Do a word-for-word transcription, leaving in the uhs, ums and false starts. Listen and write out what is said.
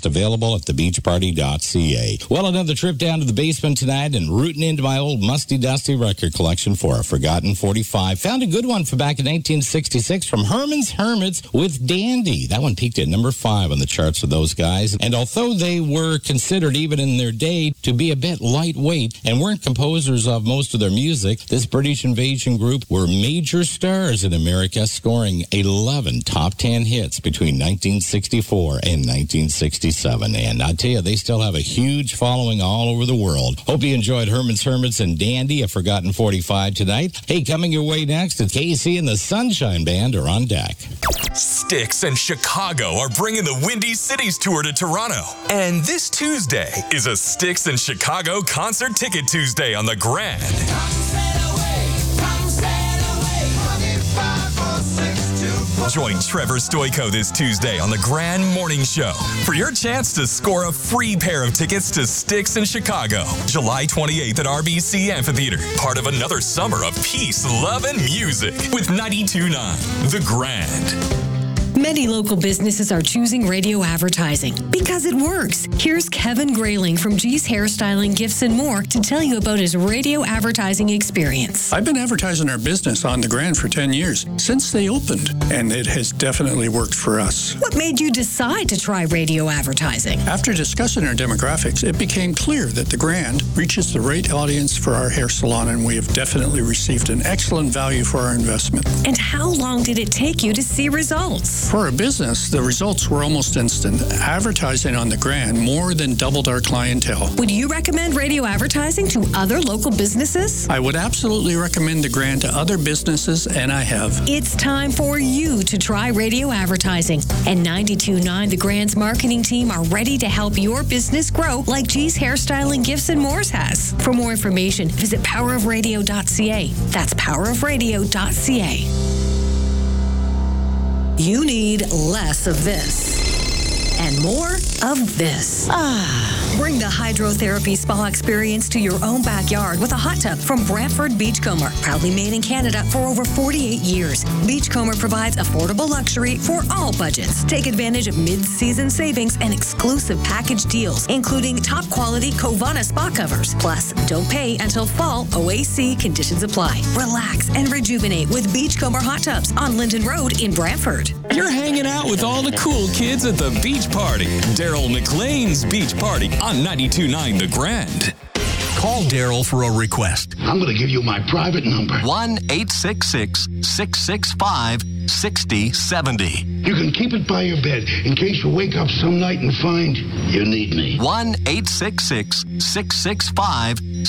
available at the beach party dot c a. Well, another trip down to the basement tonight and rooting into my old musty dusty record collection for a forgotten forty-five. Found a good one for back in nineteen sixty-six from Herman's Hermits with Dandy. That one peaked at number five on the charts of those guys. And although they were considered, even in their day, to be a bit lightweight and weren't composers of most of their music, this British Invasion group were major stars in America, scoring eleven top ten hits between nineteen sixty-four and nineteen sixty-seven. And I tell you, they still have a huge following all over the world. Hope you enjoyed Herman's Hermits and Dandy, a forgotten forty-five tonight. Hey, coming your way next, it's K C and the Sunshine Band are on deck. Styx and Chicago are bringing the Windy Cities Tour to Toronto. And this Tuesday is a Styx and Chicago Concert Ticket Tuesday on the Grand. Join Trevor Stoico this Tuesday on the Grand Morning Show for your chance to score a free pair of tickets to Styx in Chicago, July twenty-eighth at R B C Amphitheater. Part of another summer of peace, love, and music with ninety-two point nine The Grand. Many local businesses are choosing radio advertising because it works. Here's Kevin Grayling from G's Hairstyling, Gifts and More to tell you about his radio advertising experience. I've been advertising our business on the Grand for ten years, since they opened, and it has definitely worked for us. What made you decide to try radio advertising? After discussing our demographics, it became clear that the Grand reaches the right audience for our hair salon, and we have definitely received an excellent value for our investment. And how long did it take you to see results? For a business, the results were almost instant. Advertising on the Grand more than doubled our clientele. Would you recommend radio advertising to other local businesses? I would absolutely recommend the Grand to other businesses, and I have. It's time for you to try radio advertising. And ninety-two point nine The Grand's marketing team are ready to help your business grow like G's Hairstyling, Gifts and More has. For more information, visit power of radio dot c a. That's power of radio dot c a. You need less of this and more of this. Ah. Bring the hydrotherapy spa experience to your own backyard with a hot tub from Brantford Beachcomber. Proudly made in Canada for over forty-eight years. Beachcomber provides affordable luxury for all budgets. Take advantage of mid-season savings and exclusive package deals, including top-quality Covana spa covers. Plus, don't pay until fall. O A C conditions apply. Relax and rejuvenate with Beachcomber hot tubs on Linden Road in Brantford. You're hanging out with all the cool kids at the Beach Party. Daryl McLean's Beach Party on ninety-two point nine The Grand. Call Daryl for a request. I'm going to give you my private number. one eight six six, six six five, six zero seven zero. You can keep it by your bed in case you wake up some night and find you need me. one eight six six, six six five,